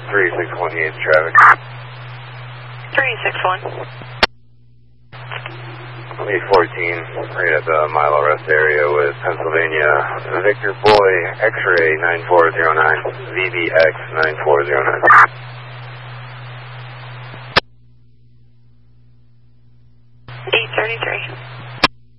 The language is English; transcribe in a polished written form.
361 Yates traffic. 361. Lead 14, right at the Milo Rest area with Pennsylvania. Victor Boy, X-ray 9409, VBX 9409. 833.